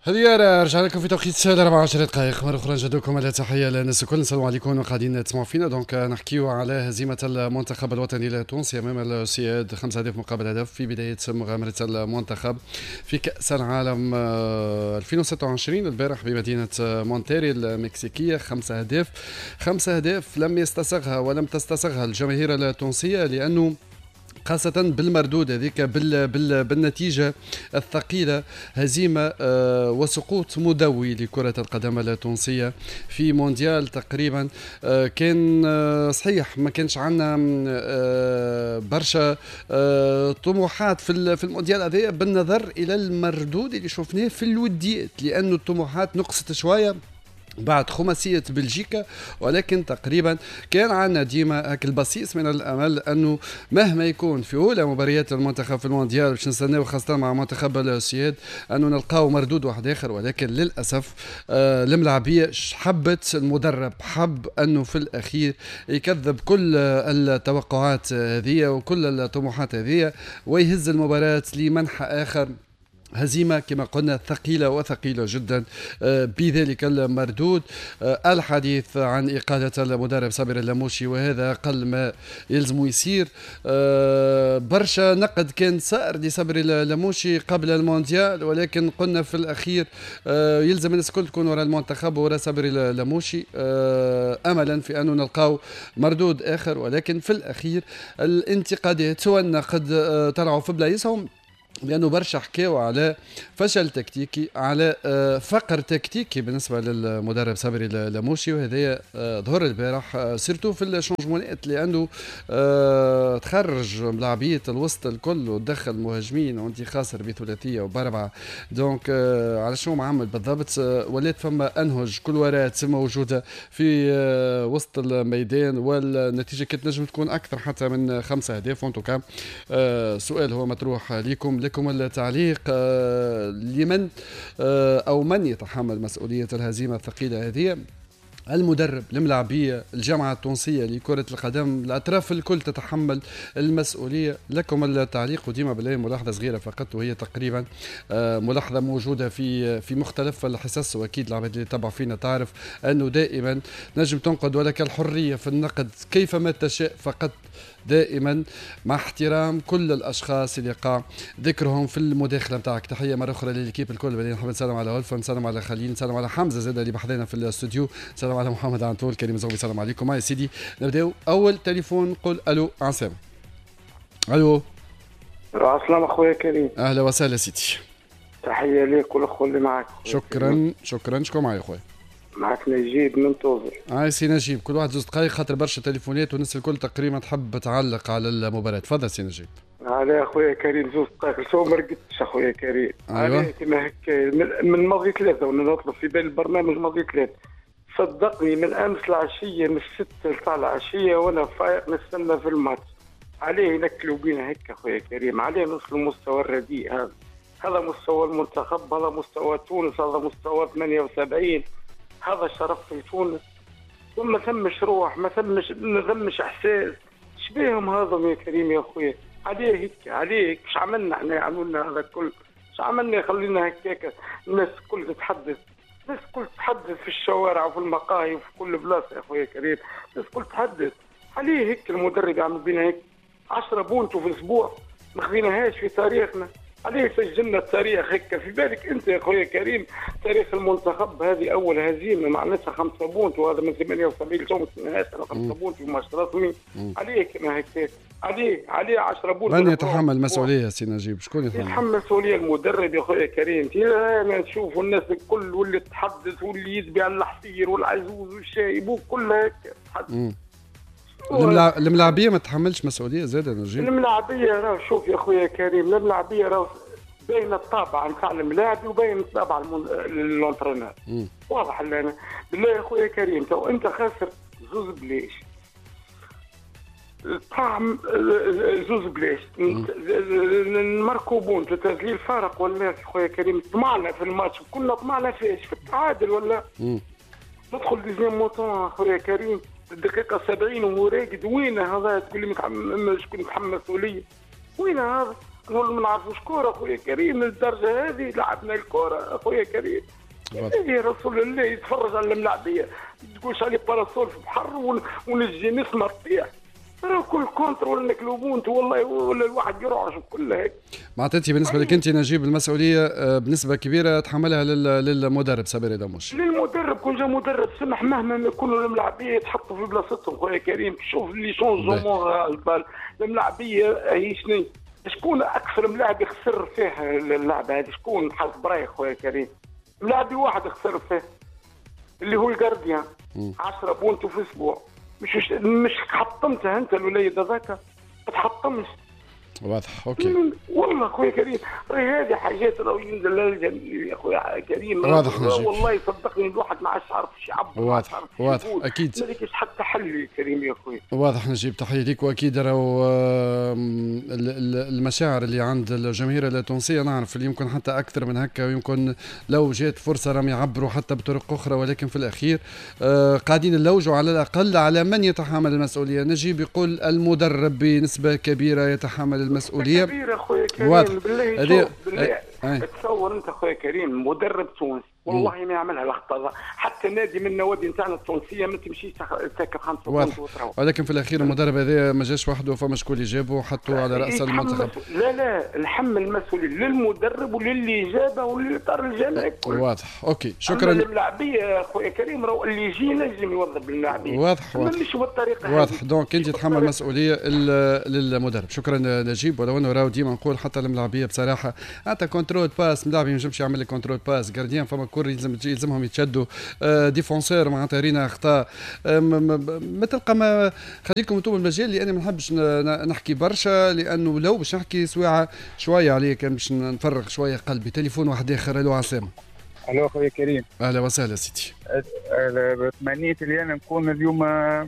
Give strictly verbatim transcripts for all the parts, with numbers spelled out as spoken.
هذه رجع لكم في توقيت أربعة وعشرين دقائق مرة أخرى نجدكم على تحية للناس الكل. السلام عليكم وقاعدين تسمعوا فينا. دونك نحكيو على هزيمة المنتخب الوطني التونسي أمام السويد خمسة أهداف مقابل هدف في بداية مغامرة المنتخب في كأس العالم ألفين وستة وعشرين البارح بمدينة مونتيري المكسيكية. خمسة أهداف خمسة أهداف لم يستسغها ولم تستسغها الجماهير التونسية، لأنه خاصة بالمردود هذيك بال بال بالنتيجة الثقيلة، هزيمة آه وسقوط مدوي لكرة القدم التونسية في مونديال تقريبا. آه كان آه صحيح ما كانش عندنا آه برشا آه طموحات في في المونديال هذا بالنظر إلى المردود اللي شفناه في الوديات، لأنه الطموحات نقصت شوية بعد خماسية بلجيكا، ولكن تقريبا كان عندنا ديما هاك البصيص من الامل انه مهما يكون في اولى مباريات المنتخب في المونديال باش نستناو خاصه مع منتخب السويد انه نلقاو مردود واحد اخر. ولكن للاسف آه الملاعبيه حبت المدرب حب انه في الاخير يكذب كل التوقعات هذه وكل الطموحات هذه ويهز المباراه لمنحى اخر. هزيمة كما قلنا ثقيلة وثقيلة جدا بذلك المردود. الحديث عن إقالة المدرب صابر اللاموشي وهذا أقل ما يلزم يصير. برشا نقد كان صار لصابر اللاموشي قبل المونديال، ولكن قلنا في الأخير يلزم الناس الكل تكون وراء المنتخب وراء صابر اللاموشي أملا في أنه نلقاو مردود آخر. ولكن في الأخير الانتقادات والنقد طلعوا في بلايصهم، لأنه برشا حكاوا على فشل تكتيكي، على فقر تكتيكي بالنسبة للمدرب صابري اللاموشي، وهذا ظهر البارح سيرتو في الشونجمونات، لأنه تخرج ملاعبية الوسط الكل ودخل مهاجمين وانت خاسر بثلاثية وباربعة. دونك على شنو معمل بالضبط؟ ولات فما أنهج كل ورات موجودة في وسط الميدان، والنتيجة كانت نجم تكون أكثر حتى من خمسة أهداف. وانتو كان سؤال هو مطروح لكم لكم التعليق، آه لمن آه أو من يتحمل مسؤولية الهزيمة الثقيلة هذه؟ المدرب، الملاعبية، الجامعة التونسية لكرة القدم، الأطراف الكل تتحمل المسؤولية. لكم التعليق. وديما بالله ملاحظة صغيرة فقط، وهي تقريبا ملاحظة موجودة في في مختلف الحصص، وأكيد العباد اللي تتابع فينا تعرف أنه دائما نجم تنقد ولك الحرية في النقد كيفما تشاء، فقط دائما مع احترام كل الاشخاص اللي يقع ذكرهم في المداخله نتاعك. تحيه مره اخرى للكيب الكل. بعدين نحب نسلم على ولفا، نسلم على خليل، نسلم على حمزه زاد اللي بحضرنا في الاستوديو، نسلم على محمد عنتول، كريم زوبي، السلام عليكم. يا سيدي نبداو اول تليفون. نقول الو عسام. الو السلام اخويا كريم. اهلا وسهلا سيدي. تحيه ليك والاخو اللي معك. شكرا شكرا. شكون معايا اخويا؟ معك نجيب من طوزر. اه سي نجيب، كل واحد زوز دقائق خاطر برشا تليفونات والناس الكل تقريبا تحب تعلق على المباراة. تفضل سي نجيب. على اخويا كريم زوز دقائق سو ما رقدتش اخويا كريم. ايوه كيما هكا من ماضي ثلاثة وانا نطلب في بال البرنامج ماضي ثلاثة. صدقني من امس العشية من الستة تاع العشية وانا فايق نستنى في الماتش. عليه ينكلوا بينا هيك اخويا كريم، عليه نوصل المستوى الرديء هذا. هذا مستوى المنتخب، هذا مستوى تونس، هذا مستوى ثمانية وسبعين، هذا شرف في تونس. وما ثمش روح، ما ثمش ما ثمش احساس. شبيهم هذا يا كريم يا اخويا؟ عليه هيك عليه هيك. ايش عملنا احنا؟ عملنا هذا الكل ايش عملنا؟ خلينا هكاك الناس الكل تتحدث، الناس الكل تتحدث في الشوارع وفي المقاهي وفي كل بلاصه يا اخويا كريم، الناس الكل تتحدث. عليه هيك المدرب يعمل بينا هيك؟ عشرة بونتو في اسبوع ما خذيناهاش في تاريخنا. عليه سجلنا التاريخ هيك؟ في بالك انت يا اخويا كريم تاريخ المنتخب هذه اول هزيمه معناتها خمسة بونت، وهذا من ثمانية وسبعين يوم نهايه خمسة بونت في ماتش رسمي. عليه كما هيك؟ عليه عليه عشرة بونت. من يتحمل مسؤوليه سي نجيب؟ شكون يتحمل؟ يتحمل مسؤوليه المدرب يا اخويا كريم. انا نشوفوا الناس الكل واللي تحدث واللي يدبي على الحصير والعزوز والشايب وكل هيك تحدث. الملاعبيه ما تحملش مسؤوليه زاده نجيب؟ الملاعبيه راه شوف يا اخويا كريم، الملاعبيه راه بين الطابع نتاع الملاعب وبين الطابع للونترينور. واضح لنا بالله يا اخويا كريم. تو انت خاسر زوز بليش طعم زوز بليش المركوبون تسجيل فارق ولا يا اخويا كريم؟ طمعنا في الماتش كنا طمعنا فيش في التعادل ولا مم. ندخل ديزيام موطون اخويا كريم الدقيقه سبعين وهو راقد. وين هذا؟ تقول لي متحمل شكون متحمل مسؤوليه؟ وين هذا؟ نقول ما نعرفوش كوره اخويا كريم للدرجه هذه لعبنا الكوره اخويا كريم. يا رسول الله يتفرج على الملاعبيه تقولش علي باراسول في البحر ونجي نسمع الطيح. كل كونترول نقلبوا انت والله ولا الواحد يرعش كله هيك. معناتها انت بالنسبه لك انت نجيب المسؤوليه بنسبه كبيره تحملها للمدرب صابري دموش. للمدرب كون جا مدرب سمح مهما يكونوا الملاعبيه يتحطوا في بلاصتهم خويا كريم. شوف اللي شونجمون البال الملاعبيه هي شنو شكون اكثر ملاعب يخسر فيه اللعبه هذه شكون حظ برايك خويا كريم. ملاعبي واحد يخسر فيه اللي هو الجارديان عشرة بونتو في اسبوع. مش مش, مش حطمتها انت الوليد هذاك ما تحطمش. واضح اوكي والله خويا كريم راهي هذه حاجات راهو ينزل للجميع يا خويا كريم. واضح نجيب والله صدقني الواحد ما عادش عارف ايش يعبر. واضح واضح اكيد ما لقيتش حتى حل يا كريم يا خويا. واضح نجيب تحيه ليك واكيد راهو المشاعر اللي عند الجماهير التونسيه نعرف اللي يمكن حتى اكثر من هكا ويمكن لو جات فرصه راهم يعبروا حتى بطرق اخرى ولكن في الاخير قاعدين نلوجوا على الاقل على من يتحمل المسؤوليه. نجيب يقول المدرب بنسبه كبيره يتحمل المسؤوليه كبيرة خويا كريم. بالله بالله أي. تصور انت خويا كريم مدرب تونسي والله ما يعملها الاخطاء. حتى نادي من النوادي نتاعنا التونسيه ما تمشيش تركب خمسه بونت وتروح. ولكن في الاخير المدرب هذا ما جاش وحده فما شكون اللي جابه وحطوه على راس المنتخب. لا لا نحمل المسؤوليه للمدرب وللي جابه واللي طار الجميع. واضح اوكي شكرا. الملاعبيه خويا كريم راهو اللي يجينا لازم يوظف الملاعبيه. واضح واضح مش بالطريقه واضح دونك انت تحمل مسؤوليه للمدرب. شكرا نجيب. ولو انه راهو ديما نقول حتى الملاعبيه بصراحه حتى كنترول باس ملاعب ما ينجمش يعمل لك كنترول باس جارديان فما كور يلزم يلزمهم يتشدوا ديفونسور معناتها رينا اخطاء ما تلقى. ما خليكم انتم المجال اللي انا ما نحبش نحكي برشا لانه لو باش نحكي سواعه شويه عليه كان باش نفرغ شويه قلبي. تليفون واحد اخر. الو عسلامه. الو خويا كريم. اهلا وسهلا سيدي. تمنيت اللي انا نكون اليوم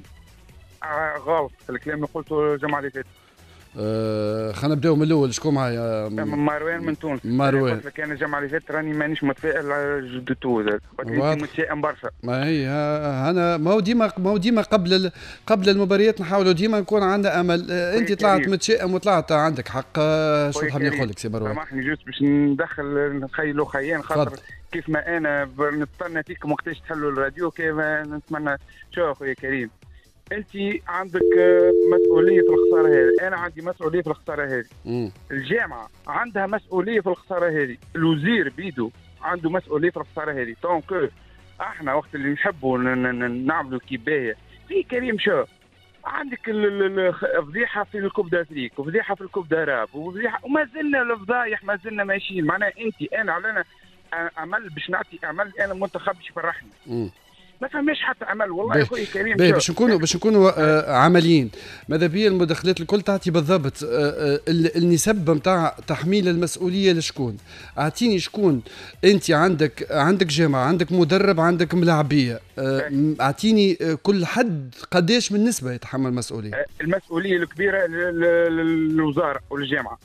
غلط في الكلام اللي قلته الجمعه اللي فاتت. أه خلينا نبداو من الاول. شكون معايا؟ مروان من تونس. مروان. قلت لك انا الجمعه اللي فاتت راني مانيش متفائل جدتو زاد وانت متشائم برشا. ما هي انا ما هو ديما ما هو ديما قبل قبل المباريات نحاولوا ديما نكون عندنا امل. أه انت طلعت كريم. متشائم وطلعت عندك حق. أه شو نحب نقول لك سي مروان؟ سامحني جوست باش ندخل نخيلوا خيان خاطر كيف ما انا نتمنى فيكم وقتاش تحلوا الراديو كيف نتمنى. شوف خويا كريم انت عندك مسؤوليه في الخساره هذه. انا عندي مسؤوليه في الخساره هذه. الجامعه عندها مسؤوليه في الخساره هذه. الوزير بيدو عنده مسؤوليه في الخساره هذه. دونك احنا وقت اللي نحبوا نعملوا كيبايه في كريم شو عندك الفضيحه في الكوب دافريك وفضيحه في الكوب داراب وفضيحه وما زلنا الفضايح ما زلنا ماشيين. معناها انت انا علينا عمل باش نعطي عمل انا المنتخب باش يفرحني. ما فماش حتى عمل والله يا خويا كريم. باش نكونوا باش نكونوا آه عمليين. ماذا بيا المداخلات الكل تعطي بالضبط آه آه النسب نتاع تحميل المسؤوليه لشكون. اعطيني شكون. انت عندك عندك جامعه عندك مدرب عندك ملاعبيه. آه اعطيني آه كل حد قداش من نسبه يتحمل مسؤوليه. المسؤوليه الكبيره للوزاره والجامعه.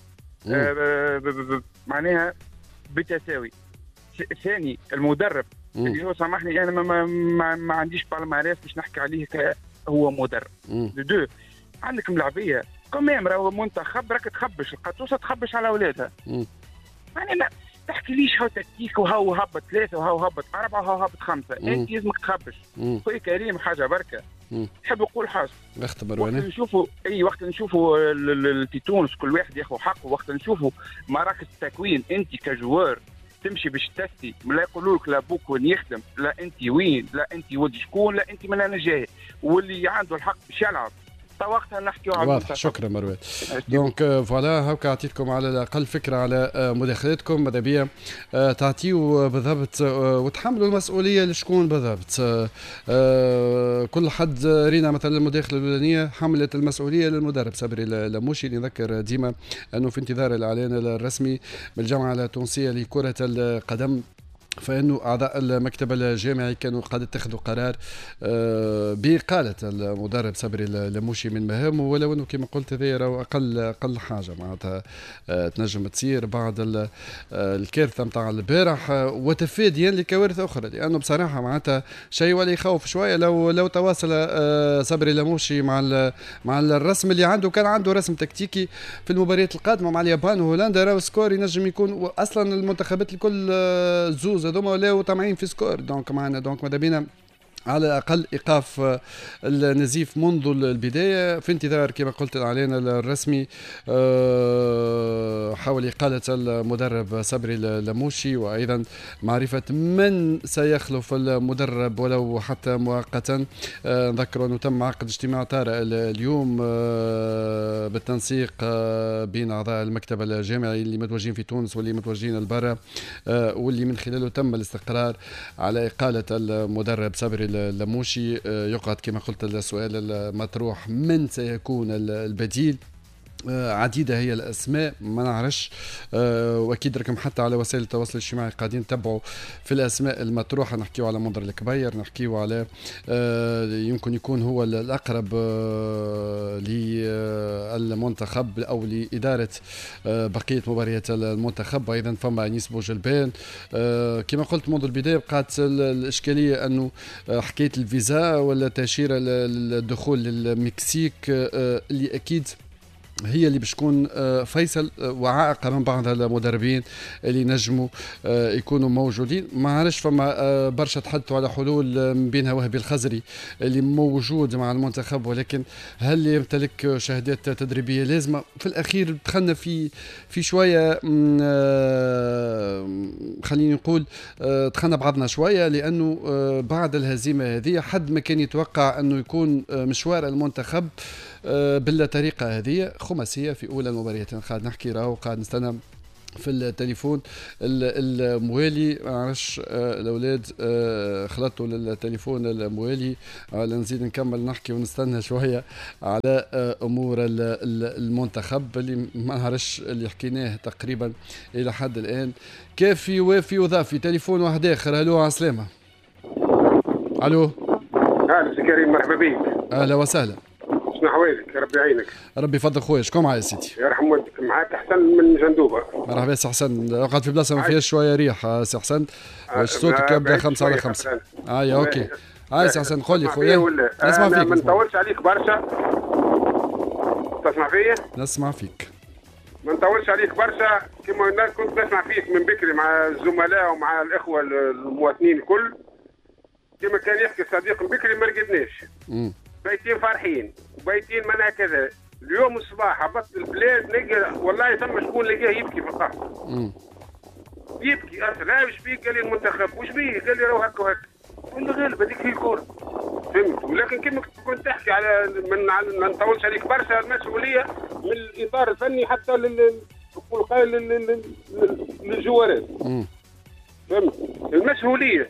آه معناها بتساوي. ثاني المدرب اللي هو سامحني انا ما, ما, ما عنديش بالماريس باش نحكي عليه هو مدرب. دو عندك ملاعبيه كمان راهو منتخب راك تخبش القطوسه تخبش على اولادها. يعني ما تحكي ليش هاو تكتيك وهاو هبط ثلاثه وهاو هبط اربعه وهاو هبط خمسه. انت لازمك تخبش. خويا كريم حاجه بركه نحب نقول حاجه. اختبر وقت نشوفوا اي وقت نشوفوا في تونس كل واحد ياخذ حقه. وقت نشوفوا مراكز التكوين انت كجوار تمشي باش تستي لا يقولوا لك لا بوك وين يخدم لا انت وين لا انت ولد شكون لا انت من انا جاي واللي عنده الحق باش يلعب. وقتها نحكيو على واضح. شكرا مروان. دونك فوالا هاكا عطيتكم على الاقل فكره على مداخلاتكم. ماذا بيا تعطيوا بالضبط وتحملوا المسؤوليه لشكون بالضبط. كل حد رينا مثلا المداخله الاولانيه حملت المسؤوليه للمدرب صبري لموشي. نذكر ديما انه في انتظار الاعلان الرسمي من الجامعه التونسيه لكره القدم فإنه أعضاء المكتب الجامعي كانوا قد اتخذوا قرار بإقالة المدرب صبري اللموشي من مهامه، ولو أنه كما قلت هذا راهو أقل أقل حاجة معناتها تنجم تصير بعد الكارثة متاع البارح وتفاديا لكوارث أخرى، لأنه بصراحة معناتها شيء ولا يخوف شوية لو لو تواصل صبري اللموشي مع مع الرسم اللي عنده. كان عنده رسم تكتيكي في المباريات القادمة مع اليابان وهولندا، راهو سكور ينجم يكون أصلا المنتخبات الكل زوز هذوما ولاو طامعين في سكور. دونك معنا دونك ماذا بينا على الأقل إيقاف النزيف منذ البداية في انتظار كما قلت الإعلان الرسمي حول إقالة المدرب صبري اللموشي، وأيضا معرفة من سيخلف المدرب ولو حتى مؤقتا. نذكر أنه تم عقد اجتماع طارئ اليوم بالتنسيق بين أعضاء المكتب الجامعي اللي متواجدين في تونس واللي متواجدين البرة، واللي من خلاله تم الاستقرار على إقالة المدرب صبري اللموشي. يقعد كما قلت السؤال المطروح من سيكون البديل. عديدة هي الأسماء ما نعرفش، وأكيد راكم حتى على وسائل التواصل الاجتماعي قاعدين تتبعوا في الأسماء المطروحة. نحكيو على منظر الكبير، نحكيو على يمكن يكون هو الأقرب للمنتخب أو لإدارة بقية مباريات المنتخب. أيضا فما أنيس بوجلبان. كما قلت منذ البداية بقات الإشكالية أنه حكاية الفيزا ولا تأشيرة للدخول للمكسيك اللي أكيد هي اللي باش تكون فيصل وعائق من بعض المدربين اللي نجموا يكونوا موجودين. ما عرفش فما برشا تحدثوا على حلول من بينها وهبي الخزري اللي موجود مع المنتخب، ولكن هل يمتلك شهادات تدريبيه لازمه؟ في الاخير دخلنا في في شويه خليني نقول دخلنا بعضنا شويه، لانه بعد الهزيمه هذه حد ما كان يتوقع انه يكون مشوار المنتخب بالطريقه هذه خماسيه في اولى المباريات. قاعد نحكي راهو قاعد نستنى في التليفون الموالي، ما عرفش الاولاد خلطوا للتليفون الموالي على نزيد نكمل نحكي ونستنى شويه على امور المنتخب اللي ما نعرفش اللي حكيناه تقريبا الى حد الان كافي وافي وضافي. تليفون واحد اخر. الو على السلامه. الو اهلا سي كريم، مرحبا بك. اهلا وسهلا. شنو احوالك؟ ربي يعينك. ربي يفضل خويا. شكون معايا سيدي؟ يرحم والديك. معاك حسن من جندوبه. مرحبا سي حسن. قعدت في بلاصه ما فيهاش شويه ريح سي حسن، صوتك يبدا خمسة على خمسة. اي اوكي. هاي سي حسن قول لي خويا. نسمع فيك. ما نطولش عليك برشا. تسمع فيا؟ نسمع فيك. ما نطولش عليك برشا. كما كنت نسمع فيك من بكري مع الزملاء ومع الاخوه المواطنين الكل، كما كان يحكي صديق بكري ما رقدناش. بيتين فرحين وبيتين من هكذا. اليوم الصباح هبطت البلاد نلقى والله ثم شكون لقاه يبكي في القهوه. يبكي اصلا. ها وش بيك؟ قال لي المنتخب. وش بيه؟ قال لي راهو هكا وهكا. قلت له غالب هذيك هي الكوره. فهمت؟ ولكن كما كنت تحكي على من ما نطولش عليك برشا، المسؤوليه من الاطار الفني حتى لل للجوارات. فهمت؟ المسؤوليه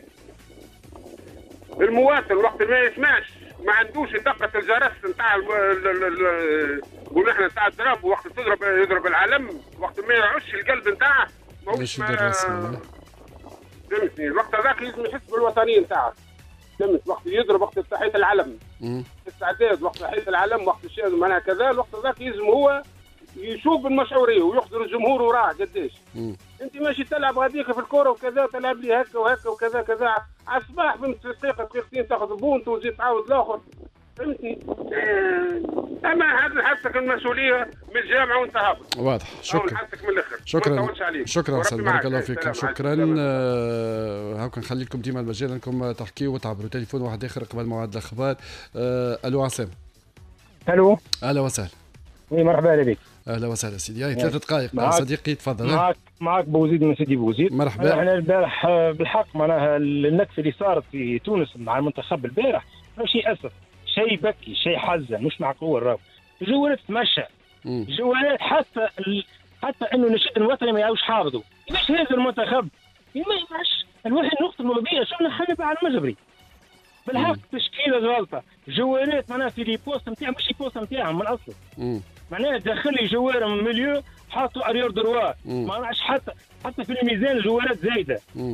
المواطن وقت ما يسمعش ما عندوش دقة الجرس نتاع نقول احنا نتاع الضرب، وقت تضرب يضرب العلم، وقت ما يعش القلب نتاعه ماهوش فهمتني. الوقت هذاك لازم يحس بالوطنيه نتاعه. فهمت؟ وقت يضرب وقت تحية العلم، استعداد وقت تحية العلم، وقت الشيء معناها كذا. الوقت هذاك لازم هو يشوف بالمشعوريه ويحضر الجمهور وراه قداش. انت ماشي تلعب غاديك في الكوره وكذا تلعب لي هكا وهكا وكذا كذا على الصباح فهمت في دقيقه دقيقتين تاخذ بونت وتزيد تعاود الاخر. فهمتني؟ اما هذا نحسك المسؤوليه من الجامعه وانت هابط. واضح. شكرا. نحسك من الاخر. شكرا. شكرا سلام. بارك الله فيك. شكرا. هاكا نخلي لكم ديما المجال انكم تحكيوا وتعبروا. تليفون واحد اخر قبل موعد الاخبار. الو عسام. الو. اهلا وسهلا. اي مرحبا بك. اهلا وسهلا سيدي. هاي ثلاث دقائق صديقي تفضل. معك معك بوزيد من سيدي بوزيد. مرحبا. احنا البارح بالحق معناها النكسه اللي صارت في تونس مع المنتخب البارح شيء اسف، شيء بكي، شيء حزن، مش معقول. راهو جوالات تمشى، جوالات حتى ال... حتى انه النشيد الوطني ما يعاوش حافظوا. مش هذا المنتخب ما ينفعش. الواحد نقطه موضوعيه شفنا حنب على المجبري بالحق. تشكيله غلطه، جوالات معناها في لي بوست نتاعهم مش بوست نتاعهم من اصله. معناها دخل لي جوال من مليو حاطوا اريور دروا ما نعرفش حتى حتى في الميزان جوالات زايده.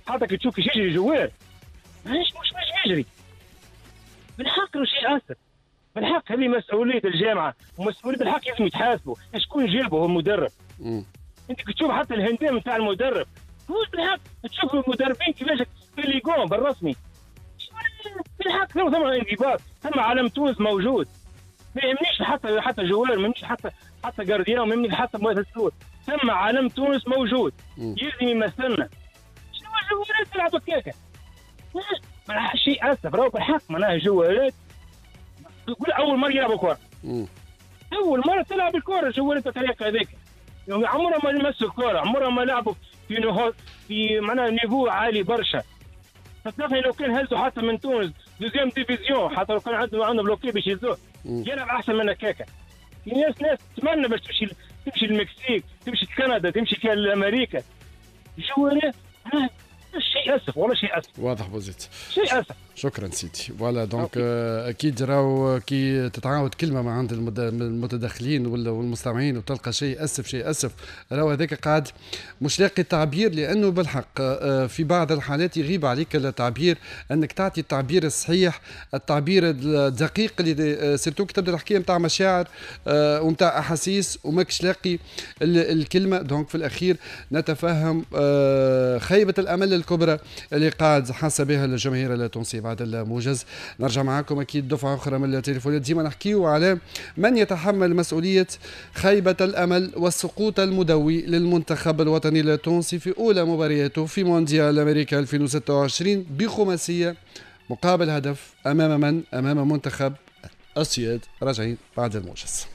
حتى كي تشوف يجري جوار مش مش مش يجري بالحق شيء اسف بالحق. هذه مسؤوليه الجامعه ومسؤوليه بالحق لازم يتحاسبوا. شكون جابه هو المدرب؟ مم. انت كي تشوف حتى الهندام نتاع المدرب هو بالحق تشوف المدربين كيفاش في الليغون بالرسمي بالحق لو ثم انضباط ثم علم تونس موجود. ما يهمنيش حتى حتى جوار ما يهمنيش حتى حتى جارديان ما يهمنيش حتى مؤسسات ثم علم تونس موجود يلزم يمثلنا. شنو الجوارات تلعب هكاكا؟ معناها شيء اسف راهو بالحق معناها جوارات تقول اول مره يلعبوا كره اول مره تلعب الكره جوارات بالطريقه هذيك يعني عمرها ما لمسوا الكره عمرها ما لعبوا في نهو في معناها نيفو عالي برشا. فتنفي لو كان هزوا حتى من تونس دوزيام ديفيزيون حتى لو كان عندهم عندهم بلوكي باش يهزوه يلعب احسن من هكاكا. في ناس ناس تتمنى باش تمشي تمشي المكسيك تمشي كندا تمشي كامريكا جوارات شيء اسف والله شيء اسف واضح بوزيت شيء اسف. شكرا سيدي. فوالا دونك اكيد راهو كي تتعاود كلمه مع عند المتدخلين والمستمعين وتلقى شيء اسف شيء اسف راهو هذاك قاعد مش لاقي تعبير لانه بالحق في بعض الحالات يغيب عليك التعبير انك تعطي التعبير الصحيح التعبير الدقيق اللي سيرتو تبدا الحكايه نتاع مشاعر ونتاع احاسيس وماكش لاقي الكلمه. دونك في الاخير نتفهم خيبه الامل الكبرى اللي قاعد حاسه بها الجماهير التونسيه. بعد الموجز نرجع معكم اكيد دفعه اخرى من التليفونات ديما نحكيو على من يتحمل مسؤوليه خيبه الامل والسقوط المدوي للمنتخب الوطني التونسي في اولى مبارياته في مونديال امريكا ألفين وستة وعشرين بخماسيه مقابل هدف امام من امام منتخب السويد. راجعين بعد الموجز.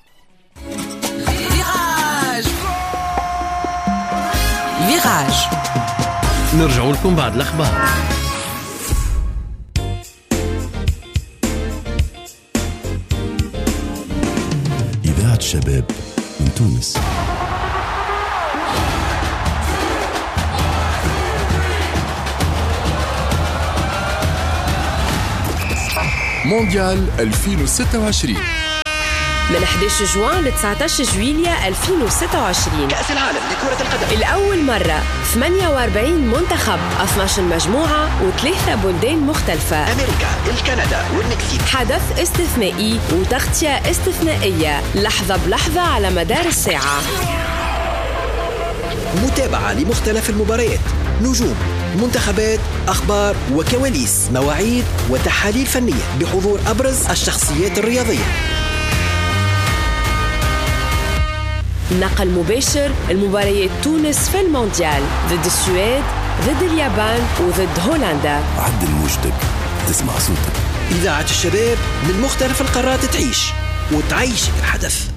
فيراج نرجع لكم بعد الأخبار. إذاعة الشباب من تونس. مونديال ألفين وستة وعشرين من أحد عشر جوان ل تسعة عشر جويلية ألفين وستة وعشرين. كأس العالم لكرة القدم الأول مرة ثمانية وأربعين منتخب اثنتي عشرة مجموعة وثلاثة بلدان مختلفة أمريكا الكندا والمكسيك. حدث استثنائي وتغطية استثنائية لحظة بلحظة على مدار الساعة. متابعة لمختلف المباريات نجوم منتخبات أخبار وكواليس مواعيد وتحاليل فنية بحضور أبرز الشخصيات الرياضية. نقل مباشر المباريات تونس في المونديال ضد السويد ضد اليابان وضد هولندا. عدل موجتك تسمع صوتك. إذاعة الشباب من مختلف القارات تعيش وتعيش الحدث.